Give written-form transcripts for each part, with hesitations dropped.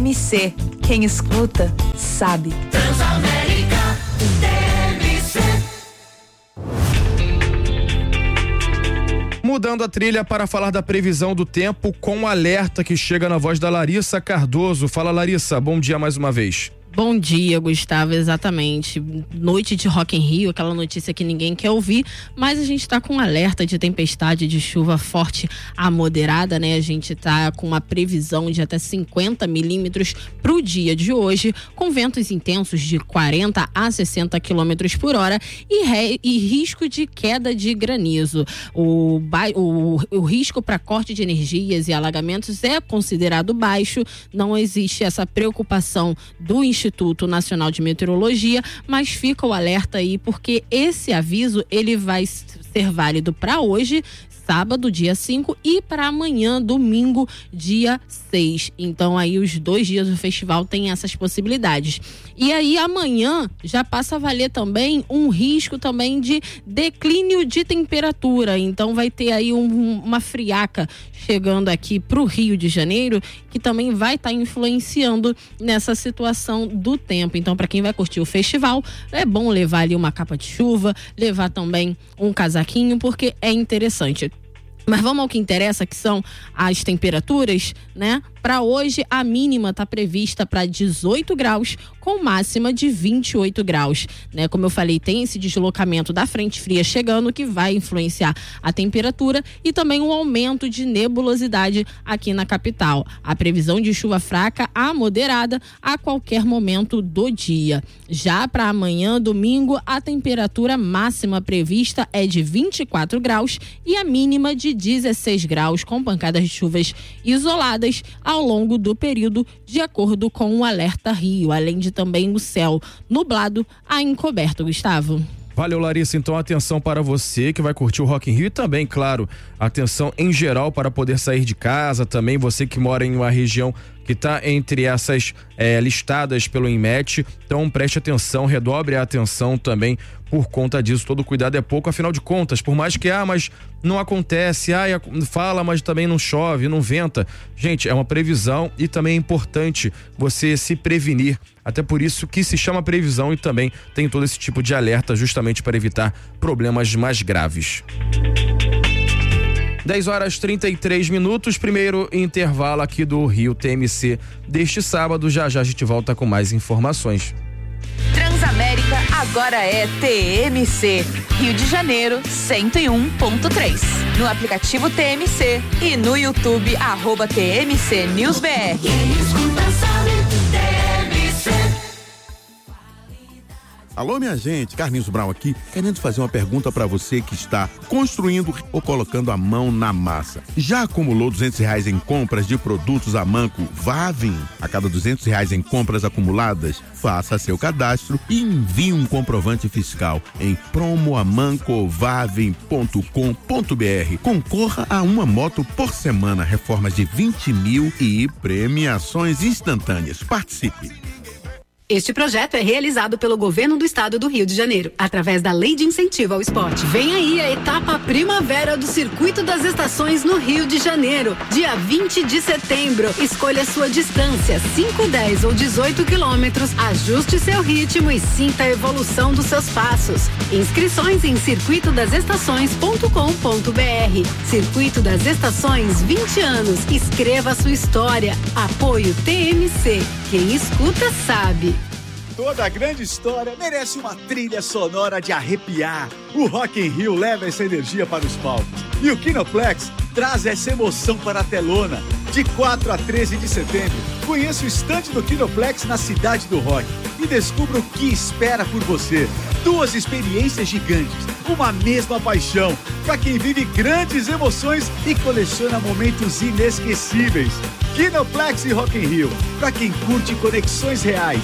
TMC. Quem escuta, sabe. Transamérica TMC. Mudando a trilha para falar da previsão do tempo com alerta que chega na voz da Larissa Cardoso. Fala, Larissa, bom dia mais uma vez. Bom dia, Gustavo, exatamente. Noite de Rock in Rio, aquela notícia que ninguém quer ouvir, mas a gente está com um alerta de tempestade de chuva forte a moderada, né? A gente está com uma previsão de até 50 milímetros para o dia de hoje, com ventos intensos de 40 a 60 quilômetros por hora e risco de queda de granizo. O risco para corte de energias e alagamentos é considerado baixo, não existe essa preocupação do Instituto Nacional de Meteorologia, mas fica o alerta aí porque esse aviso ele vai ser válido para hoje, sábado, dia 5, e para amanhã, domingo, dia 6. Então aí os 2 dias do festival tem essas possibilidades. E aí amanhã já passa a valer também um risco também de declínio de temperatura. Então vai ter aí uma friaca chegando aqui para o Rio de Janeiro, que também vai estar influenciando nessa situação do tempo. Então, para quem vai curtir o festival, é bom levar ali uma capa de chuva, levar também um casaquinho, porque é interessante. Mas vamos ao que interessa, que são as temperaturas, né? Para hoje, a mínima está prevista para 18 graus, com máxima de 28 graus, né? Como eu falei, tem esse deslocamento da frente fria chegando, que vai influenciar a temperatura e também um aumento de nebulosidade aqui na capital. A previsão de chuva fraca a moderada a qualquer momento do dia. Já para amanhã, domingo, a temperatura máxima prevista é de 24 graus e a mínima de 16 graus, com pancadas de chuvas isoladas ao longo do período, de acordo com o Alerta Rio, além de também o céu nublado a encoberto, Gustavo. Valeu, Larissa. Então, atenção para você que vai curtir o Rock in Rio e também, claro, atenção em geral para poder sair de casa, também você que mora em uma região que está entre essas listadas pelo INMET. Então preste atenção, redobre a atenção também por conta disso. Todo cuidado é pouco, afinal de contas, por mais que, mas não acontece, fala, mas também não chove, não venta. Gente, é uma previsão e também é importante você se prevenir. Até por isso que se chama previsão e também tem todo esse tipo de alerta justamente para evitar problemas mais graves. 10h33, primeiro intervalo aqui do Rio TMC deste sábado. Já a gente volta com mais informações. Transamérica agora é TMC, Rio de Janeiro 101.3. No aplicativo TMC e no YouTube @TMC News BR. Alô, minha gente, Carlinhos Brown aqui, querendo fazer uma pergunta para você que está construindo ou colocando a mão na massa. Já acumulou R$200 em compras de produtos Amanco Vavin? A cada R$200 em compras acumuladas, faça seu cadastro e envie um comprovante fiscal em promoamancovavin.com.br. Concorra a uma moto por semana, reformas de 20 mil e premiações instantâneas. Participe! Este projeto é realizado pelo Governo do Estado do Rio de Janeiro, através da Lei de Incentivo ao Esporte. Vem aí a etapa primavera do Circuito das Estações no Rio de Janeiro, dia 20 de setembro. Escolha sua distância, 5, 10 ou 18 quilômetros, ajuste seu ritmo e sinta a evolução dos seus passos. Inscrições em circuitodasestações.com.br. Circuito das Estações, 20 anos. Escreva sua história. Apoio TMC. Quem escuta sabe. Toda grande história merece uma trilha sonora de arrepiar. O Rock in Rio leva essa energia para os palcos. E o Kinoplex traz essa emoção para a telona. De 4 a 13 de setembro, conheça o estande do Kinoplex na Cidade do Rock e descubra o que espera por você. 2 experiências gigantes, uma mesma paixão, para quem vive grandes emoções e coleciona momentos inesquecíveis. Kinoplex e Rock in Rio, para quem curte conexões reais.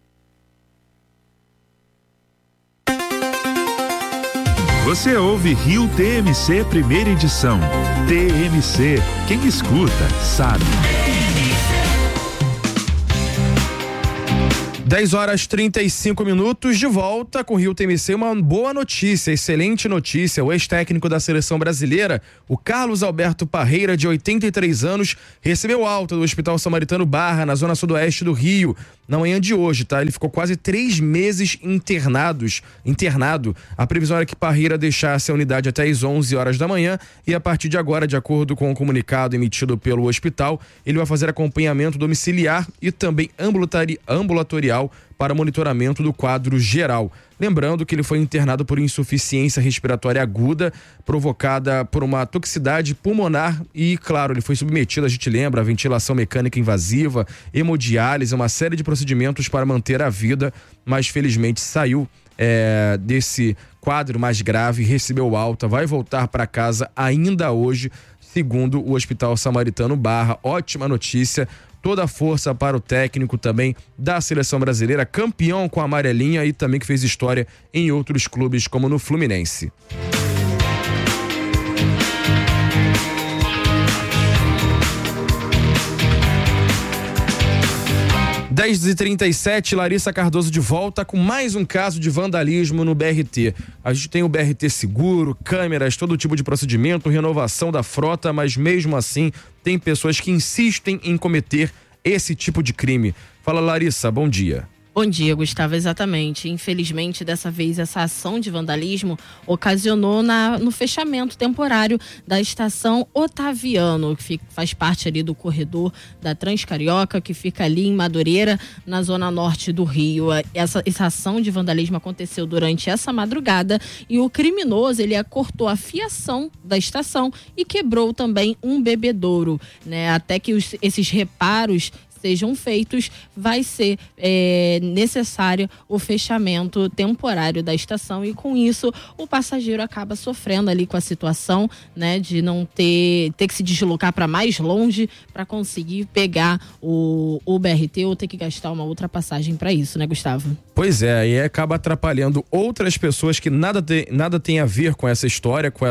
Você ouve Rio TMC primeira edição. TMC, quem escuta sabe. 10h35, de volta com o Rio TMC. Uma boa notícia, excelente notícia. O ex-técnico da seleção brasileira, o Carlos Alberto Parreira, de 83 anos, recebeu alta do Hospital Samaritano Barra, na zona sudoeste do Rio, na manhã de hoje, tá? Ele ficou quase 3 meses internado. A previsão era que Parreira deixasse a unidade até às 11 horas da manhã e a partir de agora, de acordo com o comunicado emitido pelo hospital, ele vai fazer acompanhamento domiciliar e também ambulatorial para monitoramento do quadro geral. Lembrando que ele foi internado por insuficiência respiratória aguda provocada por uma toxicidade pulmonar e, claro, ele foi submetido, a gente lembra, a ventilação mecânica invasiva, hemodiálise, uma série de procedimentos para manter a vida, mas felizmente saiu desse quadro mais grave, recebeu alta, vai voltar para casa ainda hoje, segundo o Hospital Samaritano Barra. Ótima notícia. Toda a força para o técnico também da seleção brasileira, campeão com a amarelinha e também que fez história em outros clubes como no Fluminense. 10h37, Larissa Cardoso de volta com mais um caso de vandalismo no BRT. A gente tem o BRT seguro, câmeras, todo tipo de procedimento, renovação da frota, mas mesmo assim tem pessoas que insistem em cometer esse tipo de crime. Fala, Larissa, bom dia. Bom dia, Gustavo, exatamente. Infelizmente, dessa vez, essa ação de vandalismo ocasionou no fechamento temporário da estação Otaviano, que faz parte ali do corredor da Transcarioca, que fica ali em Madureira, na zona norte do Rio. Essa ação de vandalismo aconteceu durante essa madrugada e o criminoso, ele cortou a fiação da estação e quebrou também um bebedouro, né? Até que esses reparos sejam feitos, vai ser necessário o fechamento temporário da estação e com isso o passageiro acaba sofrendo ali com a situação, né, de não ter que se deslocar para mais longe para conseguir pegar o BRT ou ter que gastar uma outra passagem para isso, né, Gustavo? Pois é, e acaba atrapalhando outras pessoas que nada tem a ver com essa história, com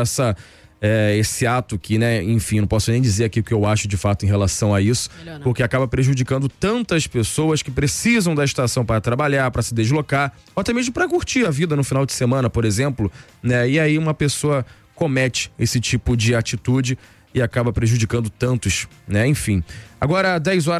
esse ato que, né, enfim, não posso nem dizer aqui o que eu acho de fato em relação a isso, porque acaba prejudicando tantas pessoas que precisam da estação para trabalhar, para se deslocar, ou até mesmo para curtir a vida no final de semana, por exemplo, né? E aí uma pessoa comete esse tipo de atitude e acaba prejudicando tantos, né? Enfim. Agora,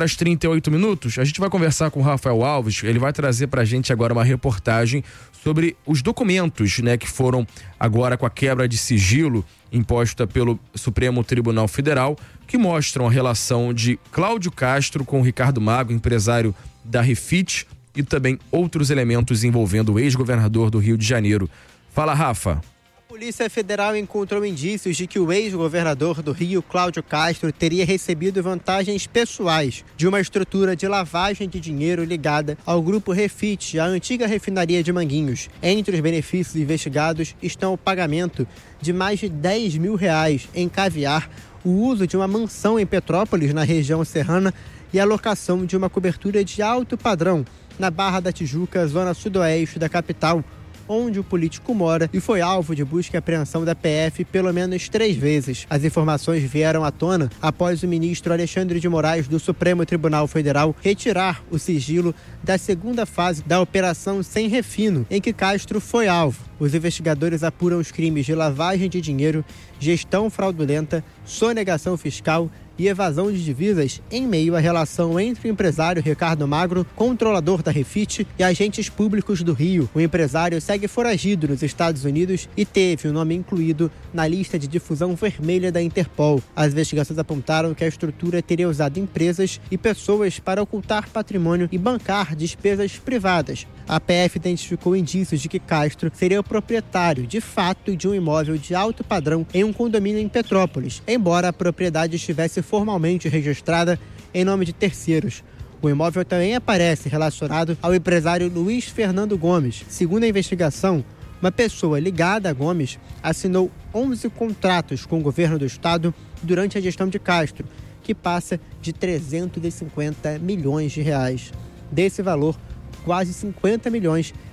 10h38, a gente vai conversar com o Rafael Alves, ele vai trazer pra gente agora uma reportagem sobre os documentos, né, que foram agora com a quebra de sigilo imposta pelo Supremo Tribunal Federal, que mostram a relação de Cláudio Castro com Ricardo Mago, empresário da Refit, e também outros elementos envolvendo o ex-governador do Rio de Janeiro. Fala, Rafa. A Polícia Federal encontrou indícios de que o ex-governador do Rio, Cláudio Castro, teria recebido vantagens pessoais de uma estrutura de lavagem de dinheiro ligada ao grupo Refit, a antiga refinaria de Manguinhos. Entre os benefícios investigados estão o pagamento de mais de R$10 mil em caviar, o uso de uma mansão em Petrópolis, na região serrana, e a locação de uma cobertura de alto padrão na Barra da Tijuca, zona sudoeste da capital, onde o político mora e foi alvo de busca e apreensão da PF pelo menos 3 vezes. As informações vieram à tona após o ministro Alexandre de Moraes do Supremo Tribunal Federal retirar o sigilo da segunda fase da Operação Sem Refino, em que Castro foi alvo. Os investigadores apuram os crimes de lavagem de dinheiro, gestão fraudulenta, sonegação fiscal e evasão de divisas em meio à relação entre o empresário Ricardo Magro, controlador da Refit, e agentes públicos do Rio. O empresário segue foragido nos Estados Unidos e teve o nome incluído na lista de difusão vermelha da Interpol. As investigações apontaram que a estrutura teria usado empresas e pessoas para ocultar patrimônio e bancar despesas privadas. A PF identificou indícios de que Castro seria o proprietário, de fato, de um imóvel de alto padrão em um condomínio em Petrópolis, embora a propriedade estivesse formalmente registrada em nome de terceiros. O imóvel também aparece relacionado ao empresário Luiz Fernando Gomes. Segundo a investigação, uma pessoa ligada a Gomes assinou 11 contratos com o governo do estado durante a gestão de Castro, que passa de R$350 milhões. Desse valor, quase 50 milhões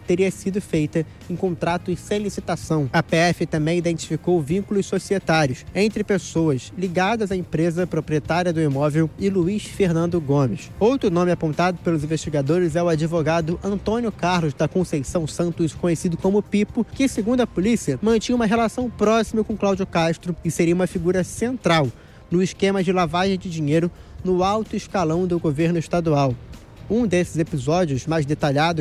teria sido feita em contratos sem licitação. A PF também identificou vínculos societários entre pessoas ligadas à empresa proprietária do imóvel e Luiz Fernando Gomes. Outro nome apontado pelos investigadores é o advogado Antônio Carlos da Conceição Santos, conhecido como Pipo, que, segundo a polícia, mantinha uma relação próxima com Cláudio Castro e seria uma figura central no esquema de lavagem de dinheiro no alto escalão do governo estadual. Um desses episódios mais detalhados